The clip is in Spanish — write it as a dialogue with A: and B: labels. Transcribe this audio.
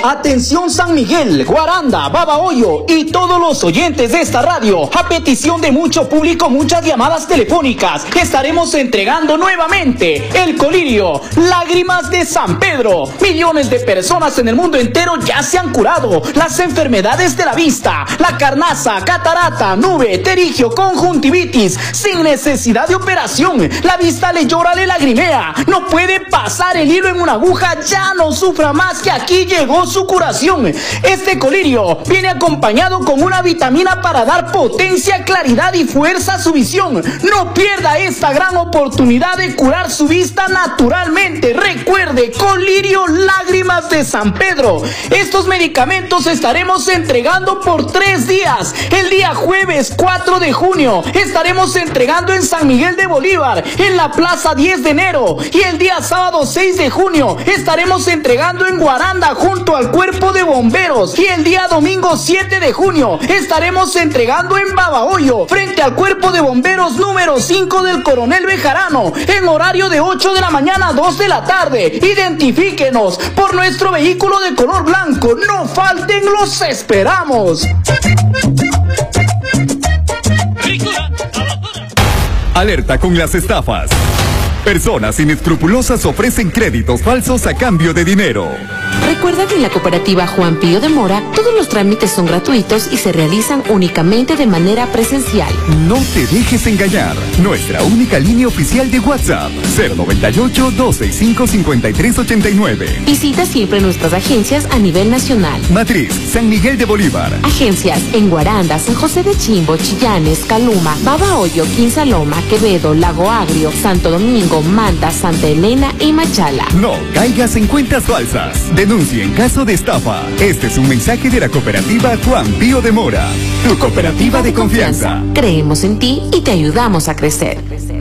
A: Atención San Miguel, Guaranda, Babahoyo y todos los oyentes de esta radio. A petición de mucho público, muchas llamadas telefónicas, estaremos entregando nuevamente el colirio, lágrimas de San Pedro. Millones de personas en el mundo entero ya se han curado las enfermedades de la vista, la carnaza, catarata, nube, terigio, conjuntivitis, sin necesidad de operación. La vista le llora, le lagrimea, no puede pasar el hilo en una aguja, ya no sufra más, que aquí llegó su curación. Este colirio viene acompañado con una vitamina para dar potencia, claridad y fuerza a su visión. No pierda esta gran oportunidad de curar su vista naturalmente. Recuerde, colirio, lágrimas de San Pedro. Estos medicamentos estaremos entregando por 3 días. El día jueves 4 de junio estaremos entregando en San Miguel de Bolívar, en la plaza 10 de enero. Y el día sábado 6 de junio estaremos entregando en Guaranda junto al cuerpo de bomberos. Y el día domingo 7 de junio estaremos entregando en Babahoyo frente al cuerpo de bomberos número 5 del Coronel Bejarano, en horario de 8 de la mañana a 2 de la tarde. Identifíquenos por nuestro vehículo de color blanco. No falten, los esperamos.
B: Alerta con las estafas. Personas inescrupulosas ofrecen créditos falsos a cambio de dinero.
C: Recuerda que en la cooperativa Juan Pío de Mora todos los trámites son gratuitos y se realizan únicamente de manera presencial.
B: No te dejes engañar. Nuestra única línea oficial de WhatsApp, 098-265-5389.
C: Visita siempre nuestras agencias a nivel nacional.
B: Matriz, San Miguel de Bolívar.
C: Agencias en Guaranda, San José de Chimbo, Chillanes, Caluma, Babahoyo, Quinsaloma, Quevedo, Lago Agrio, Santo Domingo, Manta, Santa Elena y Machala.
B: No caigas en cuentas falsas. Denuncia en caso de estafa. Este es un mensaje de la cooperativa Juan Pío de Mora. Tu cooperativa de confianza.
C: Creemos en ti y te ayudamos a crecer.